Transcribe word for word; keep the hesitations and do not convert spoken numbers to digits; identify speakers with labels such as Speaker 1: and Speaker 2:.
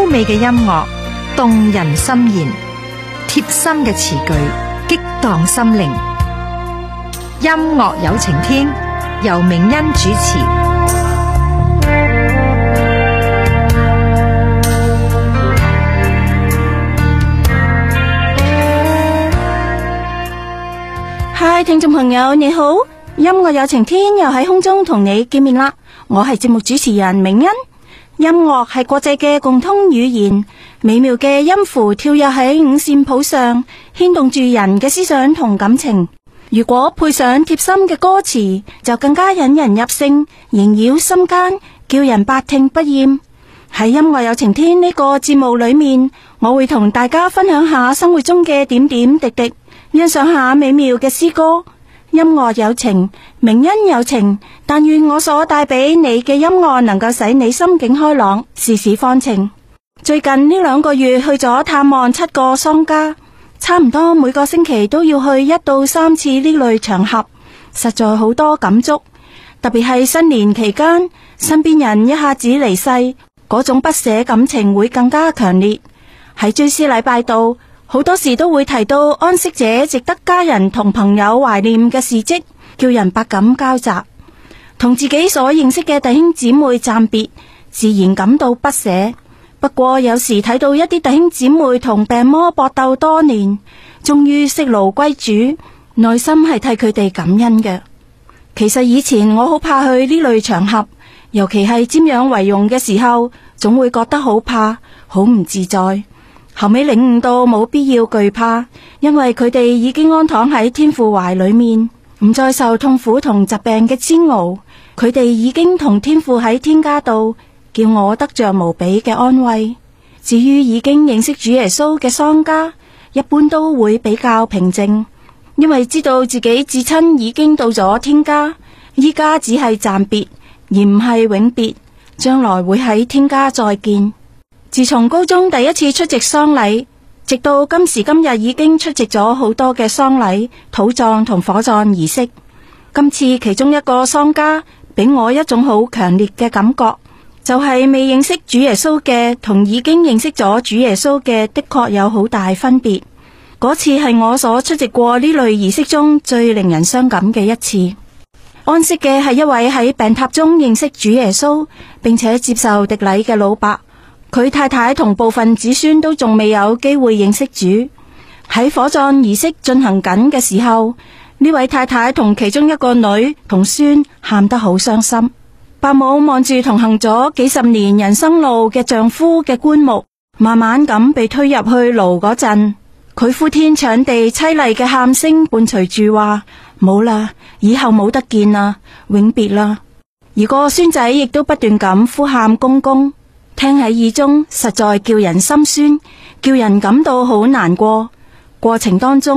Speaker 1: 優美嘅音樂，動人心弦，貼心嘅詞句，激盪心靈。音樂有晴天，由明恩主持。
Speaker 2: 嗨，聽眾朋友你好，音樂有晴天又喺空中同你見面啦。我係節目主持人明恩。音樂係國際嘅共通語言，美妙嘅音符跳躍喺五線譜上，牽動住人嘅思想同感情。如果配上貼心嘅歌詞，就更加引人入勝，縈繞心間，叫人百聽不厭。喺音樂有晴天呢個節目裏面，我會同大家分享下生活中嘅點點滴滴，欣賞下美妙嘅詩歌。音樂有情，明恩有情，但願我所帶俾你嘅音樂能夠使你心境開朗，事事放晴。最近呢兩個月去咗探望七個喪家，差唔多每個星期都要去一到三次呢類場合，實在好多感觸。特別係新年期間，身邊人一下子離世，嗰種不捨感情會更加強烈。喺追思禮拜度，好多時都會提到安息者值得家人同朋友懷念嘅事跡，叫人百感交集。同自己所認識嘅弟兄姊妹暫別，自然感到不捨。不過有時睇到一啲弟兄姊妹同病魔搏鬥多年，終於息怒歸主，內心係替佢哋感恩嘅。其實以前我好怕去呢類場合，尤其係瞻仰遺容嘅時候，總會覺得好怕，好唔自在。後尾領悟到冇必要懼怕，因為佢哋已經安躺喺天父懷裏面，唔再受痛苦同疾病嘅煎熬。佢哋已經同天父喺天家度，叫我得着無比嘅安慰。至於已經認識主耶穌嘅喪家，一般都會比較平靜，因為知道自己至親已經到咗天家，依家只係暫別，而唔係永別，將來會喺天家再見。自從高中第一次出席喪禮，直到今時今日已經出席咗好多嘅喪禮、土葬同火葬儀式。今次其中一個喪家俾我一種好強烈嘅感覺，就係未認識主耶穌嘅同已經認識咗主耶穌嘅的確有好大分別。嗰次係我所出席過呢類儀式中最令人傷感嘅一次。安息嘅係一位喺病榻中認識主耶穌並且接受滴禮嘅老伯。佢太太同部分子孫都仲未有機會認識主。喺火葬儀式進行緊嘅時候，呢位太太同其中一個女同孫喊得好傷心。伯母望住同行咗幾十年人生路嘅丈夫嘅棺木，慢慢咁被推入去爐嗰陣，佢呼天搶地淒厲嘅喊聲伴隨住話：冇啦，以後冇得見啦，永別啦。而個孫仔亦都不斷咁呼喊公公。聽喺耳中，實在叫人心酸，叫人感到好難過。過程當中